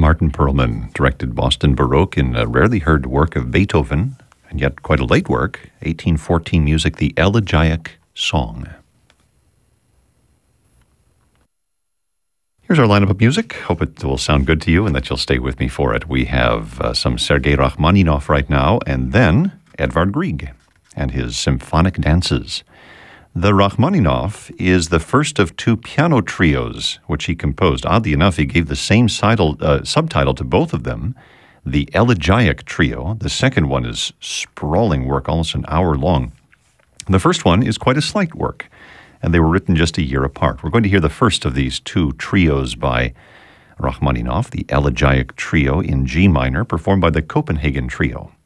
Martin Perlman directed Boston Baroque in a rarely heard work of Beethoven, and yet quite a late work, 1814 music, the Elegiac Song. Here's our lineup of music. Hope it will sound good to you and that you'll stay with me for it. We have some Sergei Rachmaninoff right now, and then Edvard Grieg and his symphonic dances. The Rachmaninoff is the first of two piano trios which he composed. Oddly enough, he gave the same subtitle to both of them, the Elegiac Trio. The second one is sprawling work, almost an hour long. The first one is quite a slight work, and they were written just a year apart. We're going to hear the first of these two trios by Rachmaninoff, the Elegiac Trio in G minor, performed by the Copenhagen Trio.